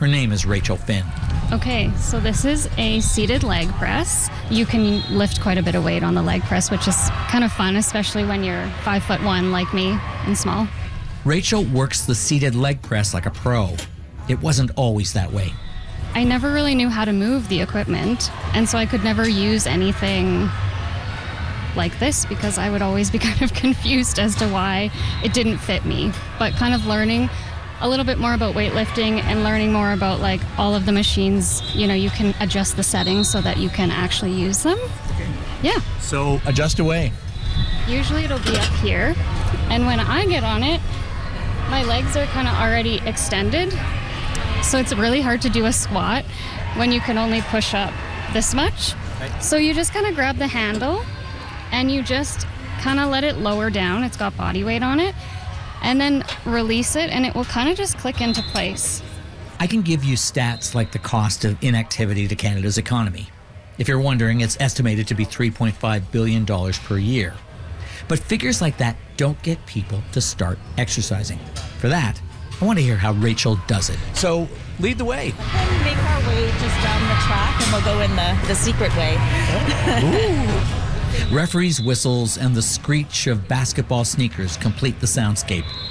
Her name is Rachel Finn. Okay, so this is a seated leg press. You can lift quite a bit of weight on the leg press, which is kind of fun, especially when you're 5'1" like me and small. Rachel works the seated leg press like a pro. It wasn't always that way. I never really knew how to move the equipment, and so I could never use anything like this because I would always be kind of confused as to why it didn't fit me. But kind of learning a little bit more about weightlifting and learning more about like all of the machines, you can adjust the settings so that you can actually use them. Okay. Yeah. So adjust away. Usually it'll be up here, and when I get on it, my legs are kind of already extended. So it's really hard to do a squat when you can only push up this much. Right. So you just kind of grab the handle and you just kind of let it lower down. It's got body weight on it. And then release it and it will kind of just click into place. I can give you stats like the cost of inactivity to Canada's economy. If you're wondering, it's estimated to be $3.5 billion per year. But figures like that don't get people to start exercising. For that, I want to hear how Rachel does it. So, lead the way. We'll make our way just down the track and we'll go in the secret way. Ooh. Referees' whistles and the screech of basketball sneakers complete the soundscape.